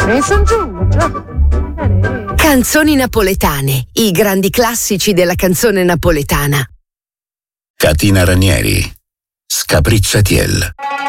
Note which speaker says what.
Speaker 1: Messo giù.
Speaker 2: Canzoni napoletane, i grandi classici della canzone napoletana.
Speaker 3: Catina Ranieri, Scapricciatiel.